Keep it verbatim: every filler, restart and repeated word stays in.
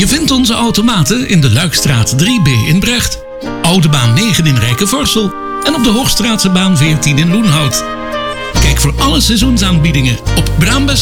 Je vindt onze automaten in de Luikstraat drie B in Brecht, Oude Baan negen in Rijkenvorsel en op de Hoogstraatse baan veertien in Loenhout. Kijk voor alle seizoensaanbiedingen op braambest